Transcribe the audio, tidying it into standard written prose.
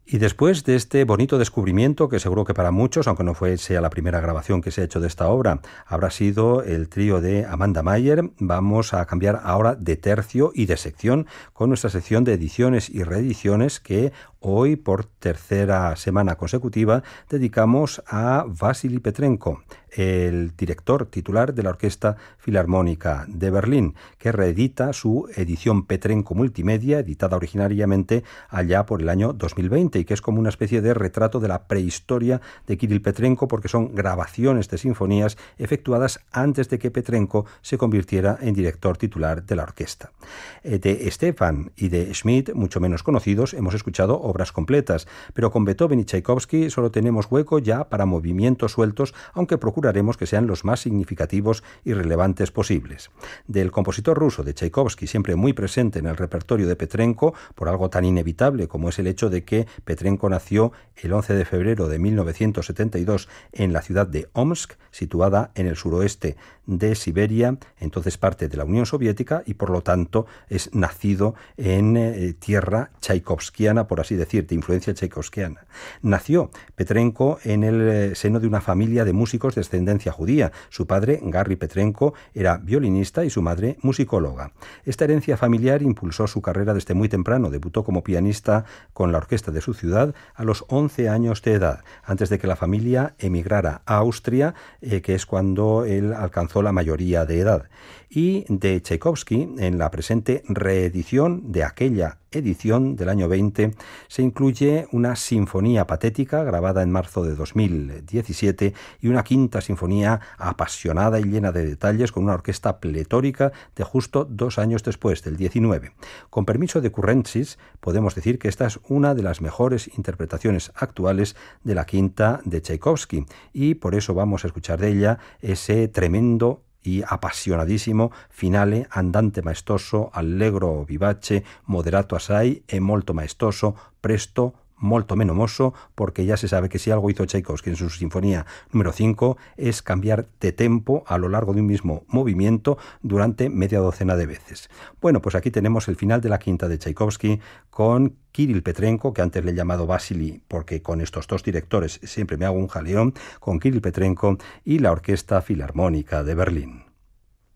Y después de este bonito descubrimiento, que seguro que para muchos, aunque no sea la primera grabación que se ha hecho de esta obra, habrá sido el trío de Amanda Mayer, vamos a cambiar ahora de tercio y de sección con nuestra sección de ediciones y reediciones que hoy, por tercera semana consecutiva, dedicamos a Vasily Petrenko, el director titular de la Orquesta Filarmónica de Berlín, que reedita su edición Petrenko Multimedia, editada originariamente allá por el año 2020, y que es como una especie de retrato de la prehistoria de Kirill Petrenko, porque son grabaciones de sinfonías efectuadas antes de que Petrenko se convirtiera en director titular de la orquesta. De Stefan y de Schmidt, mucho menos conocidos, hemos escuchado obras completas, pero con Beethoven y Tchaikovsky solo tenemos hueco ya para movimientos sueltos, aunque procuraremos que sean los más significativos y relevantes posibles. Del compositor ruso de Tchaikovsky, siempre muy presente en el repertorio de Petrenko, por algo tan inevitable como es el hecho de que Petrenko nació el 11 de febrero de 1972 en la ciudad de Omsk, situada en el suroeste de Siberia, entonces parte de la Unión Soviética, y por lo tanto es nacido en tierra tchaikovskiana, por así decir, de influencia tchaikovskiana. Nació Petrenko en el seno de una familia de músicos de ascendencia judía. Su padre, Garry Petrenko, era violinista y su madre musicóloga. Esta herencia familiar impulsó su carrera desde muy temprano. Debutó como pianista con la orquesta de su ciudad a los 11 años de edad, antes de que la familia emigrara a Austria, que es cuando él alcanzó la mayoría de edad. Y de Tchaikovsky, en la presente reedición de aquella edición del año 20, se incluye una sinfonía patética grabada en marzo de 2017 y una quinta sinfonía apasionada y llena de detalles con una orquesta pletórica de justo 2 años después, del 19. Con permiso de Currentzis, podemos decir que esta es una de las mejores interpretaciones actuales de la quinta de Tchaikovsky, y por eso vamos a escuchar de ella ese tremendo y apasionadísimo finale andante maestoso, allegro vivace, moderato assai e molto maestoso, presto, molto meno mosso, porque ya se sabe que si algo hizo Tchaikovsky en su sinfonía número 5 es cambiar de tempo a lo largo de un mismo movimiento durante media docena de veces. Bueno, pues aquí tenemos el final de la quinta de Tchaikovsky con Kirill Petrenko, que antes le he llamado Vasily porque con estos dos directores siempre me hago un jaleón, con Kirill Petrenko y la Orquesta Filarmónica de Berlín.